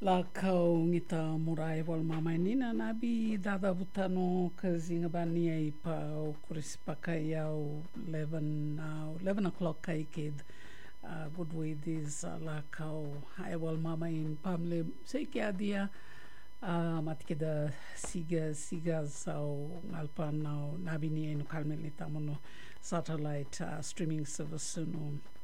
La kau ngita murai wal mamai nina nabi dada butano kazinga bani ai pa o kurisipaka iau 11 o'clock kai kid good with this la kau ai wal mamai in pamle sei ke adia matkida siga sau ngalpan nabi ni no kalmel ni tamono satellite streaming service no